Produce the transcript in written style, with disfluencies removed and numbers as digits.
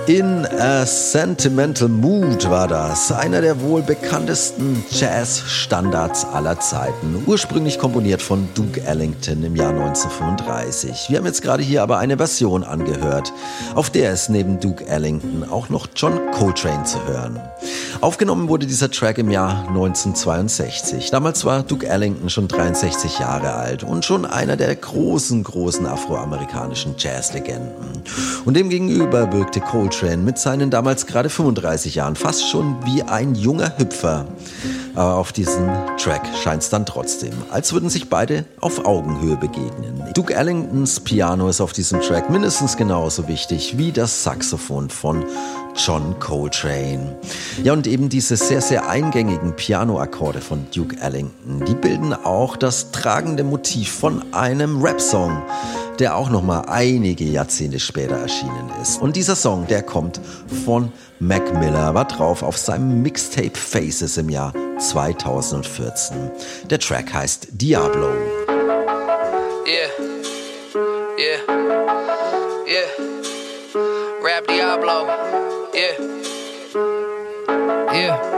In a Sentimental Mood war das, einer der wohl bekanntesten Jazz-Standards aller Zeiten, ursprünglich komponiert von Duke Ellington im Jahr 1935. Wir haben jetzt gerade hier aber eine Version angehört, auf der ist neben Duke Ellington auch noch John Coltrane zu hören. Aufgenommen wurde dieser Track im Jahr 1962. Damals war Duke Ellington schon 63 Jahre alt und schon einer der großen afroamerikanischen Jazzlegenden. Und demgegenüber wirkte Coltrane mit seinen damals gerade 35 Jahren fast schon wie ein junger Hüpfer. Aber auf diesem Track scheint es dann trotzdem, als würden sich beide auf Augenhöhe begegnen. Duke Ellingtons Piano ist auf diesem Track mindestens genauso wichtig wie das Saxophon von John Coltrane. Ja, und eben diese sehr eingängigen Pianoakkorde von Duke Ellington, die bilden auch das tragende Motiv von einem Rap-Song, der auch nochmal einige Jahrzehnte später erschienen ist. Und dieser Song, der kommt von Mac Miller, war drauf auf seinem Mixtape Faces im Jahr 2014. Der Track heißt Diablo. Rap Diablo. Yeah.